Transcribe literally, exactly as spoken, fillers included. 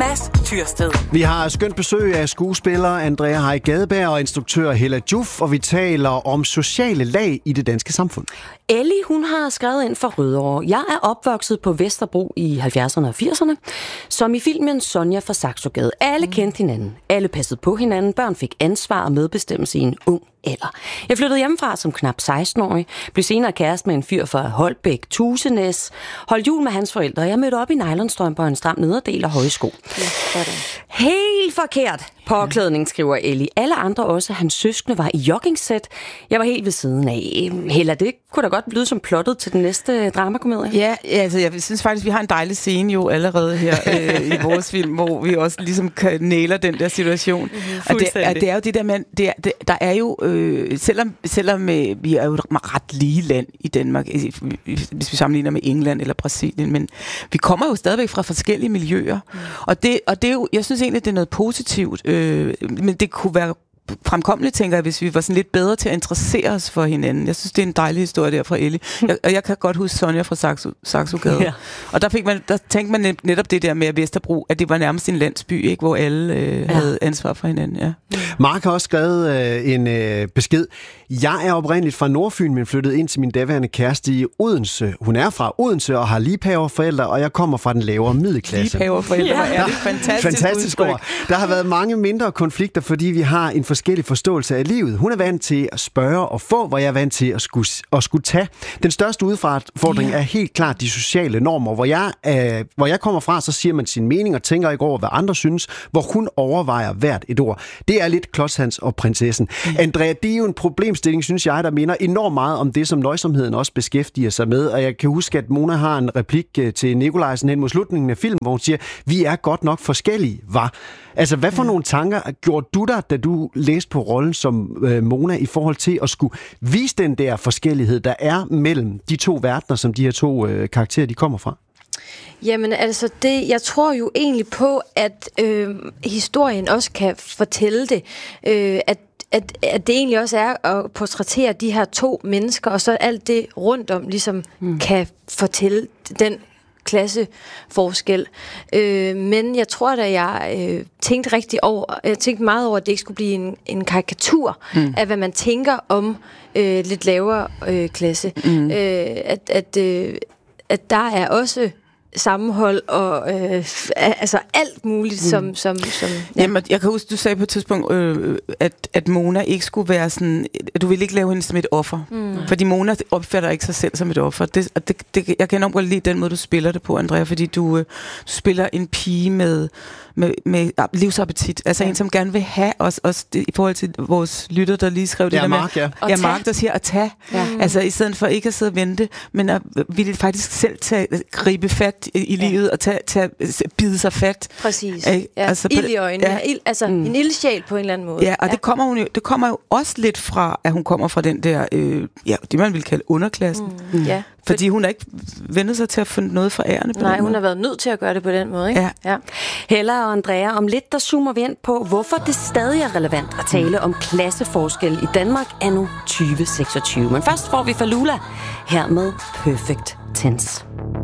Mads Tyrsted. Vi har skønt besøg af skuespiller Andrea Haj Gadeberg og instruktør Hella Joof, og vi taler om sociale lag i det danske samfund. Ellie, hun har skrevet ind for Rødovre. Jeg er opvokset på Vesterbro i halvfjerdserne og firserne, som i filmen Sonja fra Saxogade. Alle kendte hinanden. Alle passede på hinanden. Børn fik ansvar og medbestemmelse i en ung alder. Jeg flyttede hjemmefra som knap seksten-årig, blev senere kæreste med en fyr fra Holbæk, Tusenæs, holdt jul med hans forældre, og jeg mødte op i nylonstrømper og en stram nederdel og høje sko. Ja, helt forkert påklædning, skriver Ellie. Alle andre, også hans søskende, var i joggingsæt. Jeg var helt ved siden af. Hella, det kunne da godt lyde som plottet til den næste dramakomedie. Ja, altså jeg synes faktisk, vi har en dejlig scene jo allerede her øh, i vores film, hvor vi også ligesom kan næler den der situation. Mm-hmm. Og det, og det er jo det der, man, det er, det, der er jo, øh, selvom, selvom øh, vi er jo et ret lige land i Danmark, hvis vi sammenligner med England eller Brasilien, men vi kommer jo stadigvæk fra forskellige miljøer. Mm. Og, det, og det er jo, jeg synes egentlig, det er noget positivt, øh, men det kunne være fremkommeligt, tænker jeg, hvis vi var sådan lidt bedre til at interessere os for hinanden. Jeg synes, det er en dejlig historie der fra Ellie. Jeg, og jeg kan godt huske Sonja fra Saxo, Saxogade. Ja. Og der, fik man, der tænkte man netop det der med Vesterbro, at det var nærmest en landsby, ikke, hvor alle øh, ja. havde ansvar for hinanden. Ja. Mark har også skrevet øh, en øh, besked. Jeg er oprindeligt fra Nordfyn, men flyttede ind til min daværende kæreste i Odense. Hun er fra Odense og har liebhaverforældre, og jeg kommer fra den lavere middelklasse. Liebhaverforældre, ja. Er det fantastisk, fantastisk ord. Der har været mange mindre konflikter, fordi vi har en forskellig forståelse af livet. Hun er vant til at spørge og få, hvor jeg er vant til at skulle, at skulle tage. Den største udfordring yeah. er helt klart de sociale normer. Hvor jeg, øh, hvor jeg kommer fra, så siger man sin mening og tænker ikke over, hvad andre synes, hvor hun overvejer hvert et ord. Det er lidt Klodshans og prinsessen. Mm. Andrea, det er jo en problemstilling, synes jeg, der minder enormt meget om det, som nøjsomheden også beskæftiger sig med. Og jeg kan huske, at Mona har en replik til Nikolajsen hen mod slutningen af filmen, hvor hun siger, vi er godt nok forskellige, var. Altså, hvad for ja. nogle tanker gjorde du dig, da du læste på rollen som øh, Mona, i forhold til at skulle vise den der forskellighed, der er mellem de to verdener, som de her to øh, karakterer, de kommer fra? Jamen altså, det, jeg tror jo egentlig på, at øh, historien også kan fortælle det, øh, at At, at det egentlig også er at portrættere de her to mennesker, og så alt det rundt om ligesom mm. kan fortælle den klasseforskel. Øh, men jeg tror da, jeg øh, tænkte rigtig over, jeg tænkte meget over, at det ikke skulle blive en, en karikatur mm. af, hvad man tænker om øh, lidt lavere øh, klasse. Mm. Øh, at, at, øh, at der er også sammenhold og øh, altså alt muligt som... Mm. som, som ja. Jamen, jeg kan huske, du sagde på et tidspunkt, øh, at, at Mona ikke skulle være sådan... Du ville ikke lave hende som et offer. Mm. Fordi Mona opfatter ikke sig selv som et offer. Det, det, det, jeg kan enormt godt lide den måde, du spiller det på, Andrea, fordi du, øh, du spiller en pige med, med, med livsappetit. Altså ja. en, som gerne vil have os, os det, i forhold til vores lytter, der lige skrev det ja, der Mark, med... ja, ja. Mark, der siger at tage. Ja. Altså, i stedet for ikke at sidde og vente, men at ville faktisk selv tage, gribe fat i, i ja. livet og tage, tage, bide sig fat. Præcis. Ja. Altså, ild i øjnene. Ja. Ild, altså mm. en ildsjæl på en eller anden måde. Ja, og ja. det kommer hun jo, det kommer jo også lidt fra, at hun kommer fra den der, øh, ja, det man vil kalde underklassen. Mm. Mm. Ja. Fordi hun har ikke vendt sig til at få noget for ærende på Nej, den måde. hun har været nødt til at gøre det på den måde, ikke? Ja. ja. Hella og Andrea, om lidt der zoomer vi ind på, hvorfor det stadig er relevant at tale om klasseforskel i Danmark anno tyve seksogtyve. Men først får vi Falula her med Perfect Tense.